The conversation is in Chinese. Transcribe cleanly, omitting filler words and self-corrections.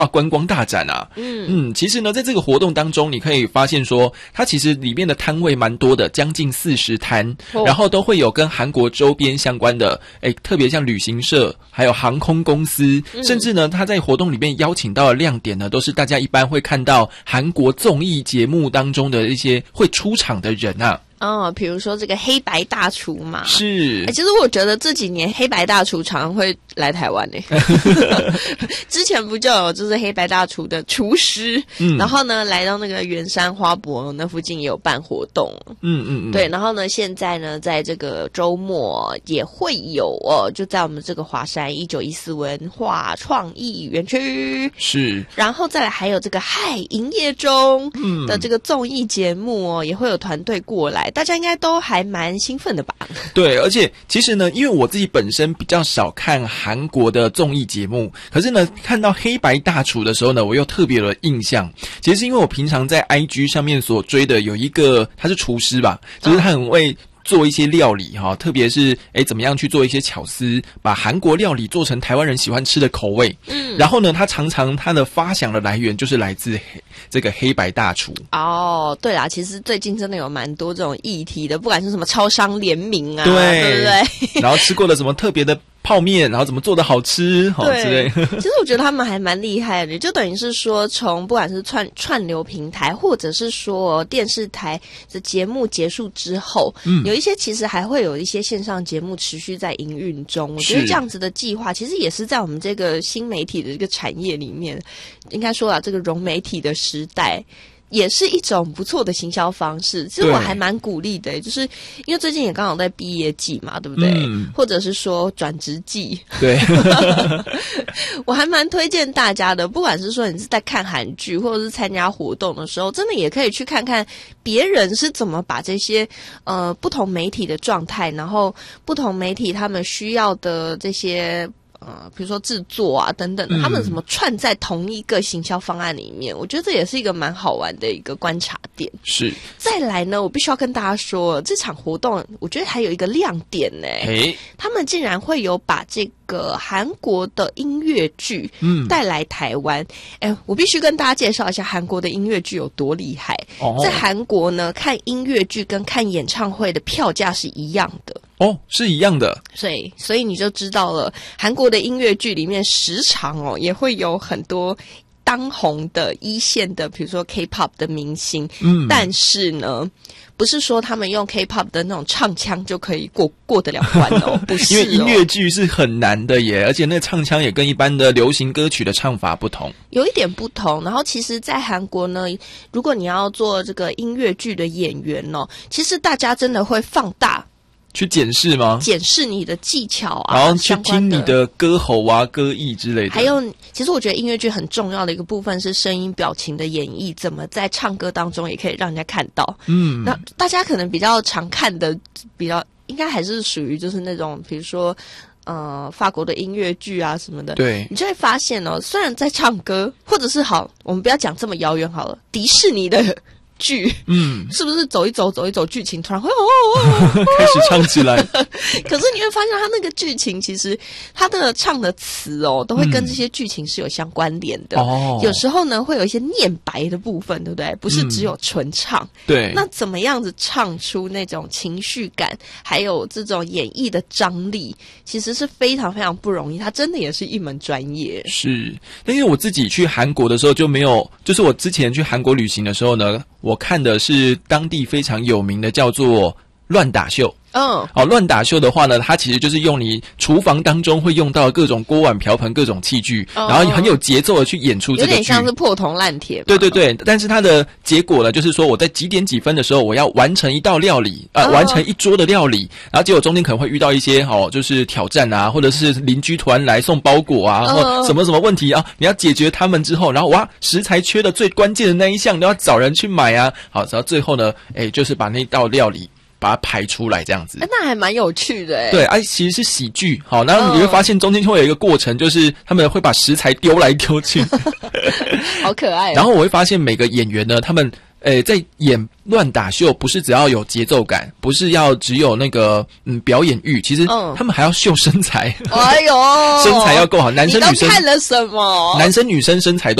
观光大展啊。其实呢，在这个活动当中，你可以发现说，它其实里面的摊位蛮多的，将近40摊，然后都会有跟韩国周边相关的，特别像旅行社，还有航空公司，甚至呢，他在活动里面邀请到的亮点呢，都是大家一般会看到韩国综艺节目当中的一些会出场的人啊。 比如说这个黑白大厨嘛， 是。 其实我觉得这几年黑白大厨常常会来台湾之前不就有就是黑白大厨的厨师，然后呢来到那个圆山花博那附近也有办活动，对，然后呢现在呢在这个周末也会有就在我们这个华山1914文化创意园区， 是。 然后再来还有这个嗨营业中的这个综艺节目也会有团队过来。大家应该都还蛮兴奋的吧？ 对，而且其实呢，因为我自己本身比较少看韩国的综艺节目，可是呢，看到黑白大厨的时候呢，我又特别有印象。其实是因为我平常在 IG 上面所追的有一个，他是厨师吧，就是他很会做一些料理哈，特别是怎么样去做一些巧思，把韩国料理做成台湾人喜欢吃的口味。然后呢，他常常他的发想的来源就是来自这个黑白大厨。 对啦，其实最近真的有蛮多这种议题的，不管是什么超商联名啊， 对不对？ 然后吃过了什么特别的泡面，然后怎么做的好吃之类。 其实我觉得他们还蛮厉害的，就等于是说从不管是串流平台，或者是说电视台的节目结束之后，有一些其实还会有一些线上节目持续在营运中。我觉得这样子的计划其实也是在我们这个新媒体的这个产业里面，应该说这个融媒体的时代，也是一种不错的行销方式。其实我还蛮鼓励的，就是因为最近也刚好在毕业季嘛，对不对？或者是说转职季。 对。 我还蛮推荐大家的，不管是说你是在看韩剧或者是参加活动的时候，真的也可以去看看别人是怎么把这些不同媒体的状态，然后不同媒体他们需要的这些比如说制作啊等等的，他们怎么串在同一个行销方案里面，我觉得这也是一个蛮好玩的一个观察点。 是。 再来呢，我必须要跟大家说，这场活动我觉得还有一个亮点呢，他们竟然会有把这个韩国的音乐剧带来台湾。我必须跟大家介绍一下韩国的音乐剧有多厉害。在韩国呢，看音乐剧跟看演唱会的票价是一样的。 是一样的。 所以你就知道了，韩国的音乐剧里面时常也会有很多当红的一线的，比如说 K-pop 的明星。但是呢，不是说他们用 K-pop 的那种唱腔就可以过得了关不是。 因为音乐剧是很难的耶，而且那唱腔也跟一般的流行歌曲的唱法不同， 有一点不同。然后其实在韩国呢，如果你要做这个音乐剧的演员其实大家真的会放大去检视吗？ 检视你的技巧啊， 然后去听你的歌喉啊、歌艺之类的。 还有，其实我觉得音乐剧很重要的一个部分是声音表情的演绎，怎么在唱歌当中也可以让人家看到。那大家可能比较常看的，比较应该还是属于就是那种，比如说法国的音乐剧啊什么的。 对， 你就会发现虽然在唱歌，或者是我们不要讲这么遥远好了，迪士尼的剧，是不是走一走剧情突然会开始唱起来？ 可是你会发现他那个剧情其实他的唱的词都会跟这些剧情是有相关联的。有时候呢会有一些念白的部分，对不对？不是只有纯唱。 对。 那怎么样子唱出那种情绪感，还有这种演绎的张力，其实是非常非常不容易，它真的也是一门专业。 是。但因为我自己去韩国的时候就没有，就是我之前去韩国旅行的时候呢，我看的是当地非常有名的叫做乱打秀。乱打秀的话呢，它其实就是用你厨房当中会用到各种锅碗瓢盆、各种器具，然后很有节奏的去演出这个剧， 有点像是破铜烂铁。 对，但是它的结果呢，就是说我在几点几分的时候，我要完成一道料理，完成一桌的料理，然后结果中间可能会遇到一些就是挑战啊，或者是邻居突然来送包裹啊，或什么什么问题啊，你要解决他们之后，然后食材缺的最关键的那一项，你要找人去买啊，然后最后呢，就是把那道料理把它排出来这样子。 那还蛮有趣的。 对，其实是喜剧。然后你会发现中间会有一个过程，就是他们会把食材丢来丢去。 好可爱。 然后我会发现每个演员呢，他们在演乱打秀，不是只要有节奏感，不是要只有那个表演欲，其实他们还要秀身材。 哎呦， 身材要够好，男生女生你都看了什么？ 男生女生身材